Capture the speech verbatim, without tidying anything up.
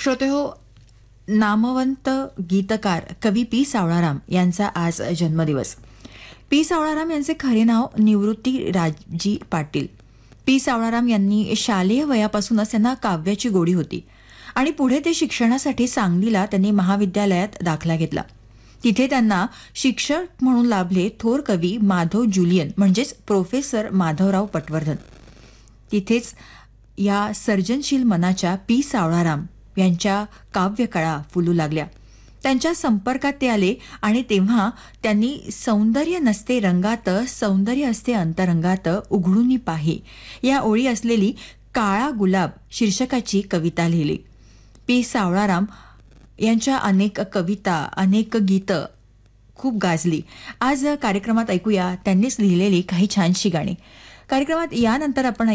श्रोतेहो, नामवंत गीतकार कवी पी सावळाराम यांचा आज जन्मदिवस. पी सावळाराम यांचे खरे नाव निवृत्ती राजी पाटील. पी सावळाराम यांनी शालेय वयापासूनच त्यांना काव्याची गोडी होती आणि पुढे ते शिक्षणासाठी सांगलीला त्यांनी महाविद्यालयात दाखला घेतला. तिथे त्यांना शिक्षक म्हणून लाभले थोर कवी माधव जुलियन म्हणजेच प्रोफेसर माधवराव पटवर्धन. तिथेच या सर्जनशील मनाच्या पी सावळाराम यांच्या काव्यकळा फुलू लागल्या. त्यांच्या संपर्कात ते आले आणि तेव्हा त्यांनी सौंदर्य नसते रंगात, सौंदर्य असते अंतरंगात, उघडूनी पाहे या ओळी असलेली काळा गुलाब शीर्षकाची कविता लिहिली. पी सावळाराम यांच्या अनेक कविता, अनेक गीतं खूप गाजली. आज कार्यक्रमात ऐकूया त्यांनीच लिहिलेली काही छानशी गाणी. कार्यक्रमात यानंतर आपण